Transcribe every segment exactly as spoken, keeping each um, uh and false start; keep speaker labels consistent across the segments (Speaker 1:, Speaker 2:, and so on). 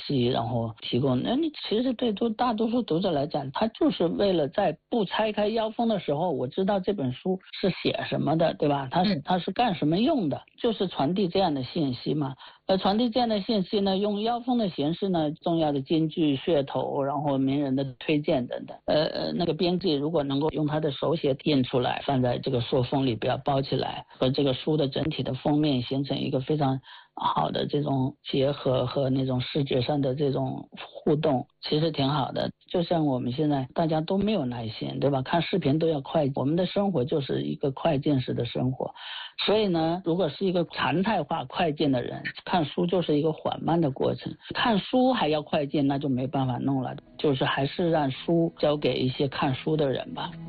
Speaker 1: 析，然后提供。那你其实对多大多数读者来讲，他就是为了在不拆开腰封的时候，我知道这本书是写什么的，对吧？它是它是干什么用的，就是传递这样的信息嘛。呃，传递这样的信息呢，用腰封的形式呢，重要的金句、噱头，然后名人的推荐等等。呃呃，那个编辑如果能够用他的手写印出来，放在这个塑封里，不要包起来，和这个书的整体的封面形成一个非常好的这种结合和那种视觉上的这种互动，其实挺好的。就像我们现在大家都没有耐心，对吧？看视频都要快，我们的生活就是一个快进式的生活。所以呢，如果是一个常态化快进的人，看书就是一个缓慢的过程。看书还要快进，那就没办法弄了，就是还是让书交给一些看书的人吧。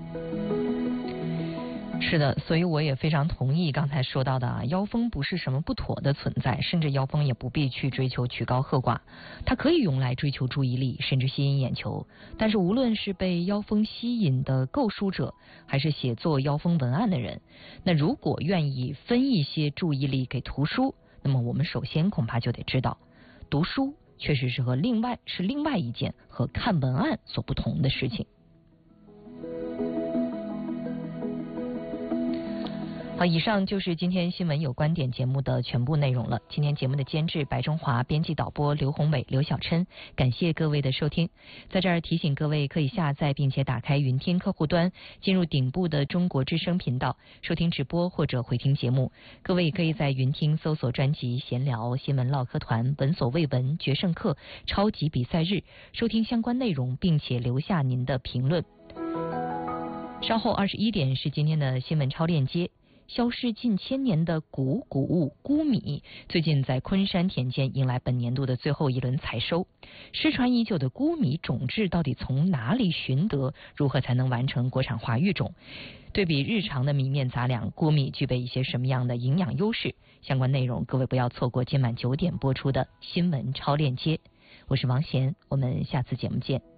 Speaker 2: 是的，所以我也非常同意刚才说到的啊，腰封不是什么不妥的存在，甚至腰封也不必去追求曲高和寡，它可以用来追求注意力，甚至吸引眼球。但是无论是被腰封吸引的购书者，还是写作腰封文案的人，那如果愿意分一些注意力给图书，那么我们首先恐怕就得知道，读书确实是和另外是另外一件和看文案所不同的事情。好，以上就是今天新闻有观点节目的全部内容了。今天节目的监制白中华，编辑导播刘宏伟、刘小琛，感谢各位的收听。在这儿提醒各位，可以下载并且打开云听客户端，进入顶部的中国之声频道，收听直播或者回听节目。各位可以在云听搜索专辑闲聊、新闻唠嗑团、闻所未闻、决胜课、超级比赛日，收听相关内容，并且留下您的评论。稍后二十一点是今天的新闻超链接。消失近千年的古谷物钴米，最近在昆山田间迎来本年度的最后一轮采收。失传已久的钴米种质到底从哪里寻得？如何才能完成国产化育种？对比日常的米面杂粮，钴米具备一些什么样的营养优势？相关内容各位不要错过今晚九点播出的新闻超链接。我是王贤，我们下次节目见。